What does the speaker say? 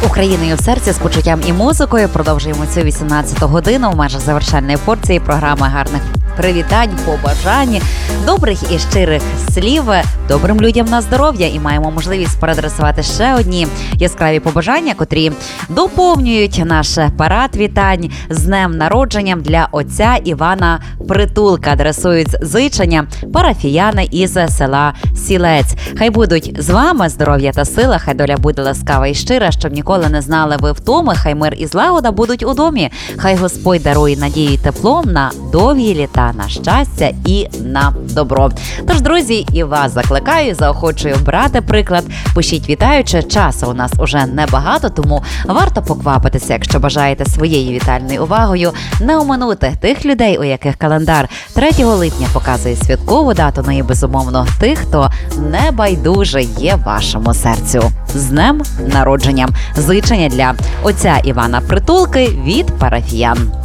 Україною в серці з почуттям і музикою. Продовжуємо цю 18-ту годину в межах завершальної порції програми гарних привітань, побажань, добрих і щирих слів добрим людям на здоров'я. І маємо можливість переадресувати ще одні яскраві побажання, котрі доповнюють наш парад вітань з днем народженням для отця Івана Притулка. Адресують зичення парафіяни із села Сілець. Хай будуть з вами здоров'я та сила, хай доля буде ласкава і щира, щоб ніколи не знали ви втоми, хай мир і злагода будуть у домі. Хай Господь дарує надію і тепло на довгі літа, на щастя і на добро. Тож, друзі, і вас закликаю, заохочую брати приклад. Пишіть вітаючи, часу у нас уже небагато, тому варто поквапитися, якщо бажаєте своєю вітальною увагою не оминути тих людей, у яких календар 3 липня показує святкову дату, ну і безумовно тих, хто небайдуже є вашому серцю. З днем народженням! Зичення для отця Івана Притулки від парафіян.